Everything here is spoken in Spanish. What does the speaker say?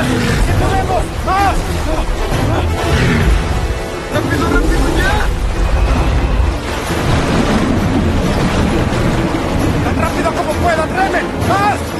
¡Más! ¡Que podemos! ¡Más! ¡Rápido, rápido, ya! ¡Tan rápido como puedan! ¡Remen! ¡Más!